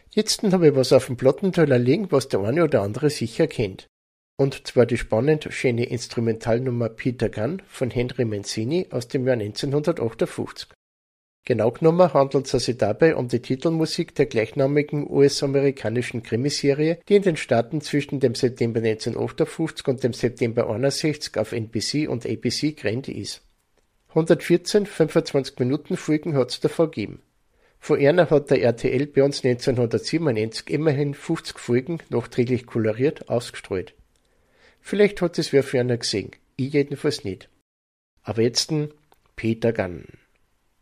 Jetzt habe ich was auf dem Plattenteller liegen, was der eine oder andere sicher kennt. Und zwar die spannend schöne Instrumentalnummer Peter Gunn von Henry Mancini aus dem Jahr 1958. Genau genommen handelt es sich dabei um die Titelmusik der gleichnamigen US-amerikanischen Krimiserie, die in den Staaten zwischen dem September 1958 und dem September 61 auf NBC und ABC gerannt ist. 114 25-Minuten-Folgen hat es davon gegeben. Von einer hat der RTL bei uns 1997 immerhin 50 Folgen, nachträglich koloriert, ausgestrahlt. Vielleicht hat es wer für einer gesehen, ich jedenfalls nicht. Aber jetzt Peter Gunn.